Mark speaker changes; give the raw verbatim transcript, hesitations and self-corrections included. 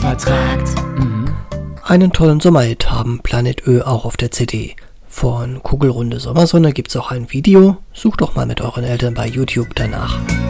Speaker 1: vertragt. Mhm.
Speaker 2: Einen tollen Sommerhit haben Planet Ö auch auf der C D. Von Kugelrunde Sommersonne gibt's auch ein Video. Sucht doch mal mit euren Eltern bei YouTube danach.